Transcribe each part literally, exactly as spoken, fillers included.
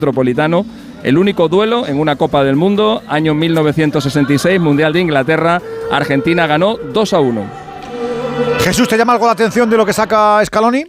Metropolitano, el único duelo en una Copa del Mundo, año mil novecientos sesenta y seis, Mundial de Inglaterra. Argentina ganó dos a uno. Jesús, ¿te llama algo la atención de lo que saca Scaloni?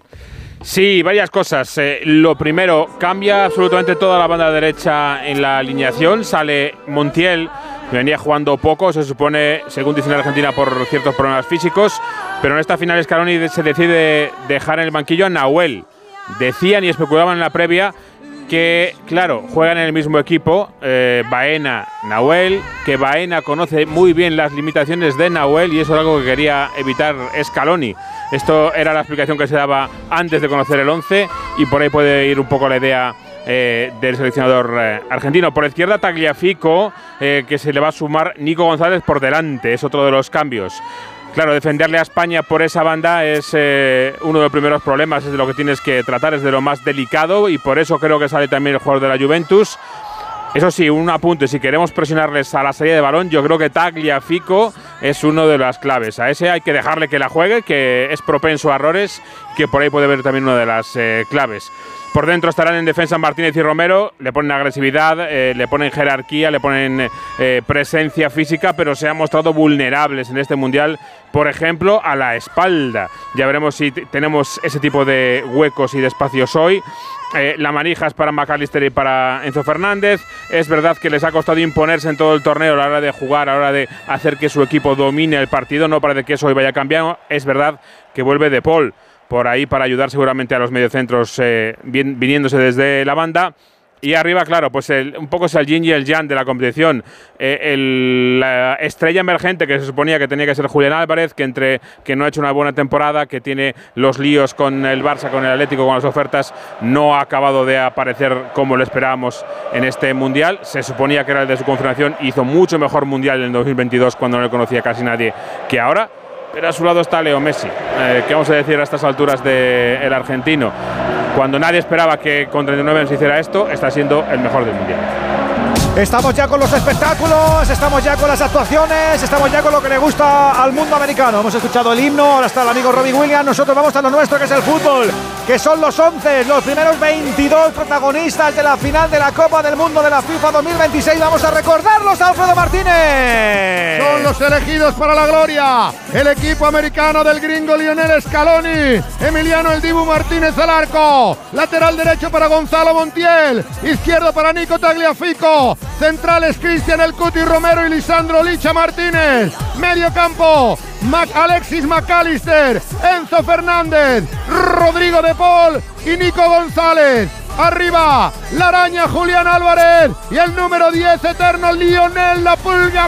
Sí, varias cosas. Eh, lo primero, cambia absolutamente toda la banda derecha en la alineación. Sale Montiel, que venía jugando poco, se supone, según dice la Argentina, por ciertos problemas físicos. Pero en esta final Scaloni se decide dejar en el banquillo a Nahuel. Decían y especulaban en la previa que, claro, juegan en el mismo equipo, eh, Baena, Nahuel, que Baena conoce muy bien las limitaciones de Nahuel y eso es algo que quería evitar Scaloni. Esto era la explicación que se daba antes de conocer el once y por ahí puede ir un poco la idea eh, del seleccionador eh, argentino. Por la izquierda, Tagliafico, eh, que se le va a sumar Nico González por delante, es otro de los cambios. Claro, defenderle a España por esa banda es eh, uno de los primeros problemas, es de lo que tienes que tratar, es de lo más delicado y por eso creo que sale también el jugador de la Juventus. Eso sí, un apunte, si queremos presionarles a la salida de balón, yo creo que Tagliafico es uno de las claves. A ese hay que dejarle que la juegue, que es propenso a errores, que por ahí puede ver también una de las eh, claves. Por dentro estarán en defensa Martínez y Romero, le ponen agresividad, eh, le ponen jerarquía, le ponen eh, presencia física, pero se han mostrado vulnerables en este Mundial, por ejemplo, a la espalda. Ya veremos si tenemos ese tipo de huecos y de espacios hoy. Eh, la manija es para McAllister y para Enzo Fernández. Es verdad que les ha costado imponerse en todo el torneo a la hora de jugar, a la hora de hacer que su equipo domine el partido. No parece que eso hoy vaya a cambiar. Es verdad que vuelve De Paul por ahí para ayudar seguramente a los mediocentros eh, vin viniéndose desde la banda. Y arriba, claro, pues el, un poco es el yin y el yang de la competición. Eh, el, la estrella emergente que se suponía que tenía que ser Julián Álvarez, que, entre, que no ha hecho una buena temporada, que tiene los líos con el Barça, con el Atlético, con las ofertas, no ha acabado de aparecer como lo esperábamos en este Mundial. Se suponía que era el de su confirmación, hizo mucho mejor Mundial en el dos mil veintidós cuando no le conocía casi nadie que ahora. Pero a su lado está Leo Messi. Eh, ¿Qué vamos a decir a estas alturas del argentino? Cuando nadie esperaba que con treinta y nueve se hiciera esto, está siendo el mejor del Mundial. Estamos ya con los espectáculos, estamos ya con las actuaciones, estamos ya con lo que le gusta al mundo americano. Hemos escuchado el himno, ahora está el amigo Robbie Williams. Nosotros vamos a lo nuestro, que es el fútbol, que son los once, los primeros veintidós protagonistas de la final de la Copa del Mundo de la FIFA dos mil veintiséis. Vamos a recordarlos, Alfredo Martínez. Son los elegidos para la gloria. El equipo americano del gringo Lionel Scaloni. Emiliano El Dibu Martínez al arco. Lateral derecho para Gonzalo Montiel. Izquierdo para Nico Tagliafico. Centrales Cristian El Cuti Romero y Lisandro Licha Martínez. Medio campo, Mac Alexis McAllister, Enzo Fernández, Rodrigo De Paul y Nico González. Arriba, la araña Julián Álvarez y el número diez eterno Lionel La Pulga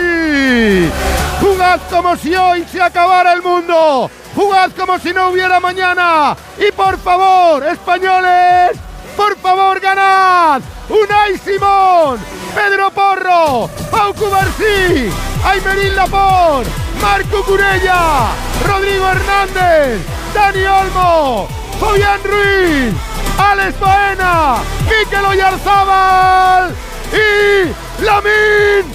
Messi. Jugad como si hoy se acabara el mundo. Jugad como si no hubiera mañana. Y por favor, españoles, por favor, ganad. Unai Simón, Pedro Porro, Pau Cubarsí, Aymeril Laporte, Marco Curella, Rodrigo Hernández, Dani Olmo, Fabián Ruiz, Alex Baena, Mikel Oyarzábal y Lamine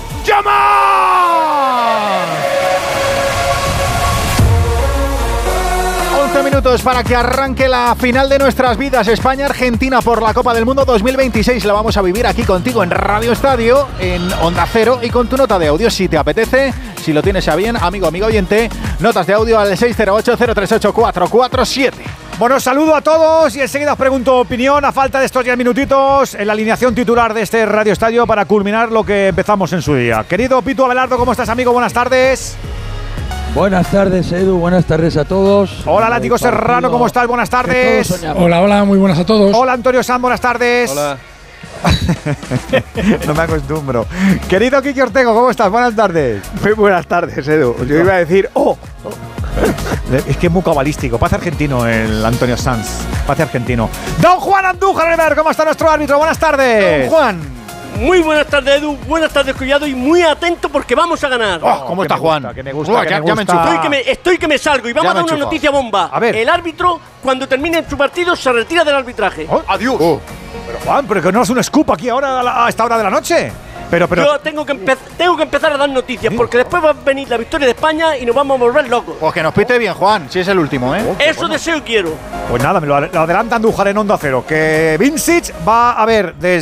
Yamal. once minutos para que arranque la final de nuestras vidas, España-Argentina por la Copa del Mundo dos mil veintiséis. La vamos a vivir aquí contigo en Radio Estadio, en Onda Cero y con tu nota de audio si te apetece, si lo tienes a bien, amigo, amigo oyente, notas de audio al seis cero ocho, cero tres ocho, cuatro cuatro siete. Bueno, saludo a todos y enseguida os pregunto opinión a falta de estos diez minutitos en la alineación titular de este Radio Estadio para culminar lo que empezamos en su día. Querido Pitu Abelardo, ¿cómo estás, amigo? Buenas tardes. Buenas tardes, Edu, buenas tardes a todos. Hola, Látigo Serrano, ¿cómo estás? Buenas tardes. Hola, hola, muy buenas a todos. Hola, Antonio Sanz, buenas tardes. Hola. No me acostumbro. Querido Kiki Ortego, ¿cómo estás? Buenas tardes. Muy buenas tardes, Edu. Yo iba a decir, ¡oh! Es que es muy cabalístico. Pase argentino el Antonio Sanz. Pase argentino. Don Juan Andújar Oliver, ¿cómo está nuestro árbitro? Buenas tardes. Don Juan. Muy buenas tardes, Edu. Buenas tardes, Collado. Y muy atento porque vamos a ganar. Oh, ¿Cómo está Juan? Gusta, que me gusta, Uy, que ya, me gusta. Ya me estoy, que me, estoy que me salgo. Y vamos a dar una noticia bomba. A ver. El árbitro, cuando termine su partido, se retira del arbitraje. Oh, adiós. Oh. Pero Juan, pero que no es un scoop aquí ahora a, la, a esta hora de la noche. Pero, pero, Yo tengo que, tengo que empezar a dar noticias, porque después va a venir la victoria de España y nos vamos a volver locos. Pues que nos pite bien, Juan, si es el último, ¿eh? Oh, Eso bueno. deseo y quiero. Pues nada, me lo, lo adelanta Andújar en Onda Cero. Que Vincic va a ver desde